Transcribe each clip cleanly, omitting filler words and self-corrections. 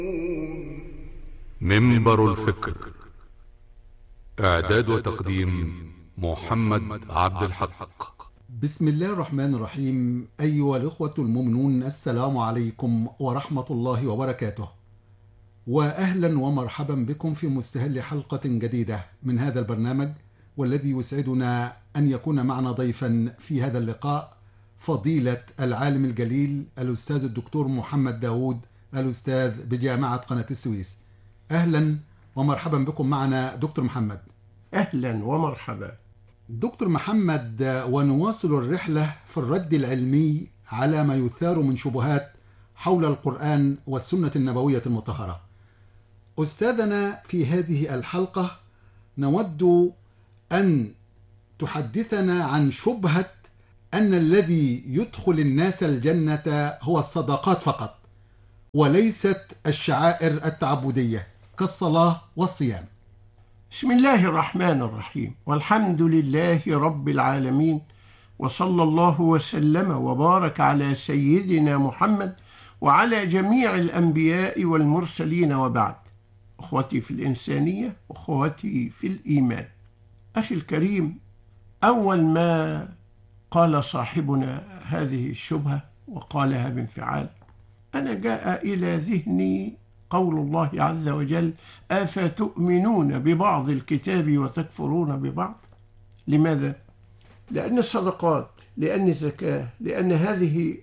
منبر الفكر. إعداد وتقديم محمد عبد الحق. بسم الله الرحمن الرحيم. أيها الإخوة المؤمنون، السلام عليكم ورحمة الله وبركاته، وأهلا ومرحبا بكم في مستهل حلقة جديدة من هذا البرنامج، والذي يسعدنا أن يكون معنا ضيفا في هذا اللقاء فضيلة العالم الجليل الأستاذ الدكتور محمد داود، الأستاذ بجامعة قناة السويس. أهلا ومرحبا بكم معنا دكتور محمد. أهلا ومرحبا دكتور محمد، ونواصل الرحلة في الرد العلمي على ما يثار من شبهات حول القرآن والسنة النبوية المطهرة. أستاذنا، في هذه الحلقة نود أن تحدثنا عن شبهة أن الذي يدخل الناس الجنة هو الصدقات فقط، وليست الشعائر التعبدية كالصلاة والصيام. بسم الله الرحمن الرحيم، والحمد لله رب العالمين، وصلى الله وسلم وبارك على سيدنا محمد وعلى جميع الأنبياء والمرسلين، وبعد. أخوتي في الإنسانية، أخوتي في الإيمان، أخي الكريم، أول ما قال صاحبنا هذه الشبهة وقالها بانفعال، أنا جاء إلى ذهني قول الله عز وجل: أفتؤمنون ببعض الكتاب وتكفرون ببعض. لماذا؟ لأن الصدقات، لأن الزكاة، لأن هذه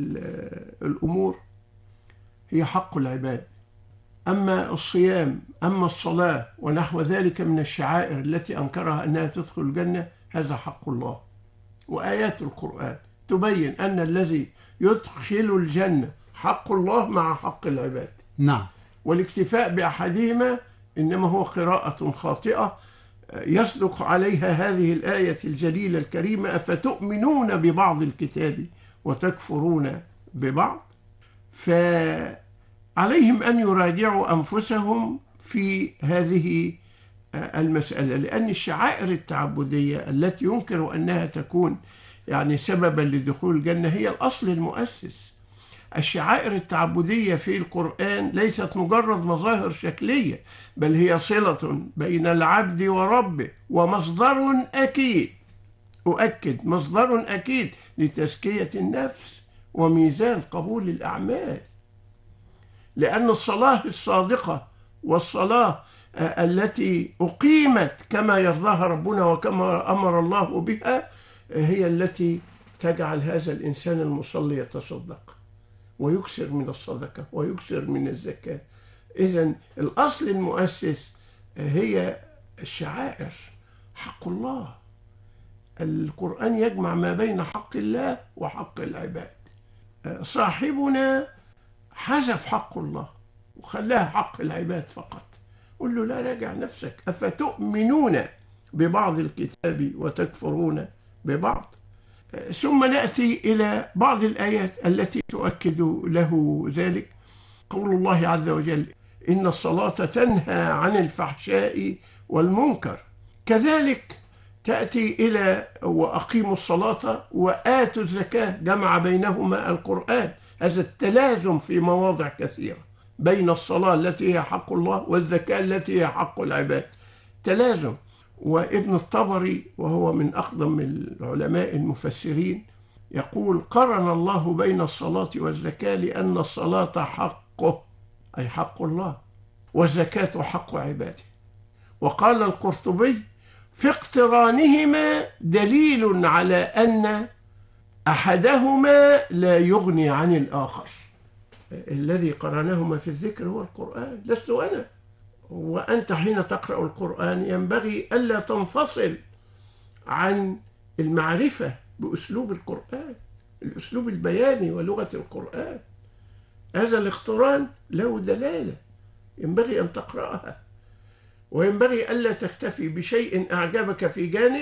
الأمور هي حق العباد. أما الصيام، أما الصلاة ونحو ذلك من الشعائر التي أنكرها أنها تدخل الجنة، هذا حق الله. وآيات القرآن تبين أن الذي يدخل الجنة حق الله مع حق العباد. نعم. والاكتفاء بأحدهما إنما هو قراءة خاطئة يصدق عليها هذه الآية الجليلة الكريمة: أفتؤمنون ببعض الكتاب وتكفرون ببعض. فعليهم أن يراجعوا أنفسهم في هذه المسألة، لأن الشعائر التعبدية التي ينكر أنها تكون سببا لدخول الجنة هي الأصل المؤسس. الشعائر التعبدية في القرآن ليست مجرد مظاهر شكلية، بل هي صلة بين العبد وربه، ومصدر أكيد، أؤكد، مصدر أكيد لتزكية النفس وميزان قبول الأعمال. لأن الصلاة الصادقة والصلاة التي أقيمت كما يرضاها ربنا وكما أمر الله بها هي التي تجعل هذا الإنسان المصلي يتصدق ويكثر من الصدقة ويكثر من الزكاة. إذن الأصل المؤسس هي الشعائر، حق الله. القرآن يجمع ما بين حق الله وحق العباد. صاحبنا حذف حق الله وخلاها حق العباد فقط. قل له: لا، راجع نفسك. أفتؤمنون ببعض الكتاب وتكفرون ببعض. ثم نأتي إلى بعض الآيات التي تؤكد له ذلك. قول الله عز وجل: إن الصلاة تنهى عن الفحشاء والمنكر. كذلك تأتي إلى وأقيموا الصلاة وآتوا الزكاة، جمع بينهما القرآن. هذا التلازم في مواضع كثيرة بين الصلاة التي هي حق الله والزكاة التي هي حق العباد، تلازم. وابن الطبري وهو من أقدم العلماء المفسرين يقول: قرن الله بين الصلاة والزكاة لأن الصلاة حقه، أي حق الله، والزكاة حق عباده. وقال القرطبي: في اقترانهما دليل على أن أحدهما لا يغني عن الآخر. الذي قرنهما في الذكر هو القرآن، لست أنا. وأنت حين تقرأ القرآن ينبغي ألا تنفصل عن المعرفة بأسلوب القرآن، الأسلوب البياني ولغة القرآن. هذا الاقتران له دلالة ينبغي أن تقرأها، وينبغي ألا تكتفي بشيء أعجبك في جانب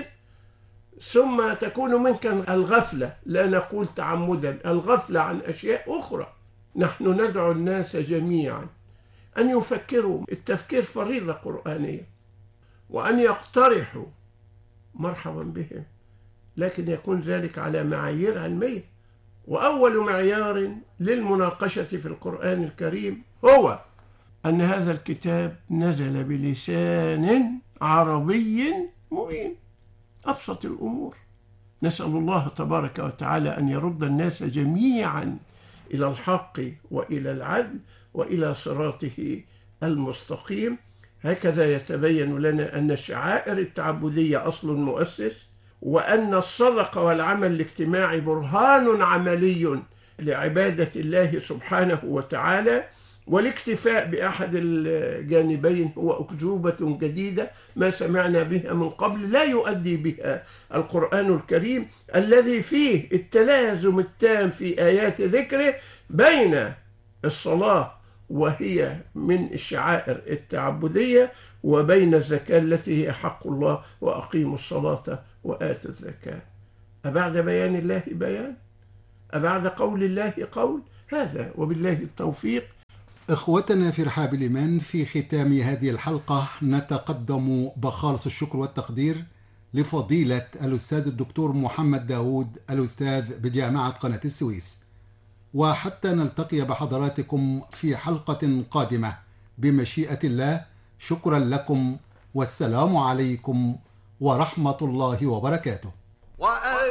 ثم تكون منك الغفلة، لا نقول تعمدا، الغفلة عن أشياء أخرى. نحن ندعو الناس جميعا أن يفكروا، التفكير فريضة قرآنية، وأن يقترحوا، مرحبا بهم، لكن يكون ذلك على معايير علمية. وأول معيار للمناقشة في القرآن الكريم هو أن هذا الكتاب نزل بلسان عربي مبين، أبسط الأمور. نسأل الله تبارك وتعالى أن يرد الناس جميعا إلى الحق وإلى العدل وإلى صراطه المستقيم. هكذا يتبين لنا أن الشعائر التعبدية أصل مؤسس، وأن الصدقة والعمل الاجتماعي برهان عملي لعبادة الله سبحانه وتعالى، والاكتفاء بأحد الجانبين هو أكذوبة جديدة ما سمعنا بها من قبل، لا يؤدي بها القرآن الكريم الذي فيه التلازم التام في آيات ذكره بين الصلاة وهي من الشعائر التعبدية وبين الزكاة التي هي حق الله، وأقيموا الصلاة وآتوا الزكاة. أبعد بيان الله بيان؟ أبعد قول الله قول؟ هذا وبالله التوفيق. إخوتنا في رحاب الإيمان، في ختام هذه الحلقة نتقدم بخالص الشكر والتقدير لفضيلة الأستاذ الدكتور محمد داود، الأستاذ بجامعة قناة السويس. وحتى نلتقي بحضراتكم في حلقة قادمة بمشيئة الله، شكرا لكم، والسلام عليكم ورحمة الله وبركاته.